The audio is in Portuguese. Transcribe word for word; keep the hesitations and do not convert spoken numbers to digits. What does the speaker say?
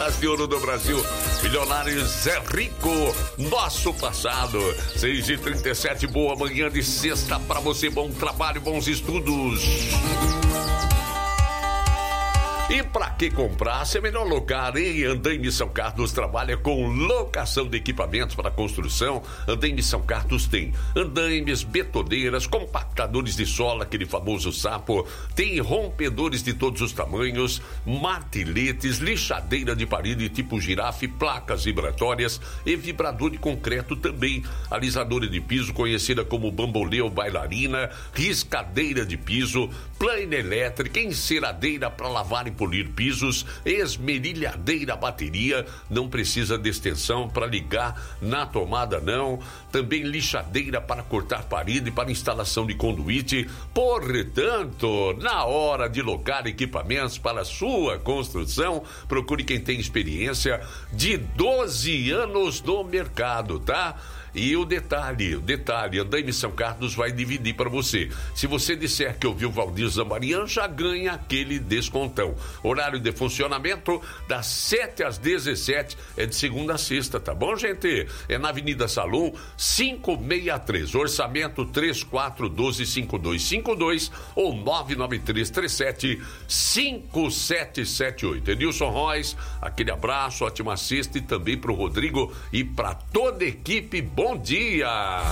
barras de ouro do Brasil. Milionários é rico, nosso passado. seis e trinta e sete, boa manhã de sexta pra você, bom trabalho, bons estudos. E para que comprar, se é melhor locar, hein? Andaime São Carlos trabalha com locação de equipamentos para construção. Andaime São Carlos tem andaimes, betoneiras, compactadores de solo, aquele famoso sapo, tem rompedores de todos os tamanhos, marteletes, lixadeira de parede tipo girafe, placas vibratórias e vibrador de concreto também, alisadora de piso conhecida como bambolê ou bailarina, riscadeira de piso, plana elétrica, enceradeira para lavar e polir pisos, esmerilhadeira bateria, não precisa de extensão para ligar na tomada não, também lixadeira para cortar parede para instalação de conduíte. Portanto, na hora de locar equipamentos para sua construção, procure quem tem experiência de doze anos no mercado, tá? E o detalhe, o detalhe, Andaime São Carlos vai dividir para você. Se você disser que ouviu Valdir Zambarian, já ganha aquele descontão. Horário de funcionamento das sete às dezessete, é de segunda a sexta, tá bom, gente? É na Avenida Salum, quinhentos e sessenta e três. Orçamento três quatro um dois cinco dois cinco dois ou nove nove três três sete cinco sete sete oito. Edilson Reis, aquele abraço, ótima sexta, e também pro Rodrigo e para toda a equipe. Bom dia!